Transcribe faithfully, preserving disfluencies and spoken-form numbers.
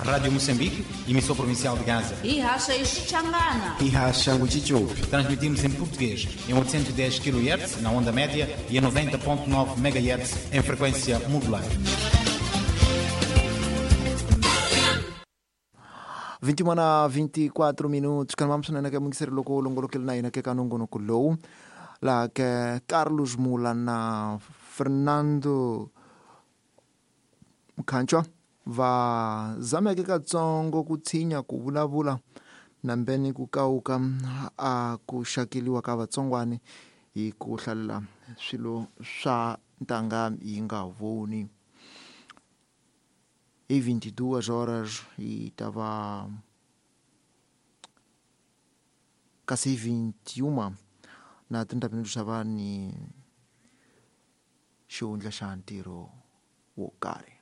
Rádio Moçambique, emissão provincial de Gaza. E racha Ixangana. E racha Nguchichupi. Transmitimos em português, em oitocentos e dez quilohertz, na onda média, e a noventa ponto nove megahertz, em frequência modular. vinte e uma na vinte e quatro minutos. Kalmamso na nake mungiseri loko longolo kel na ina ke kanongo no kulo. La ke Carlos Mula na Fernando Mkanchwa va zameke katsongo kutsinya ku vulavula nambeni ku kauka a ku xakeliwa ka vatsongwani hi ku hlalela swilo swa ntanga yi nga voni. E vinte e duas horas e estava quase vinte e uma na trinta minutos estava ni xihundla xa ntirho wo karhi.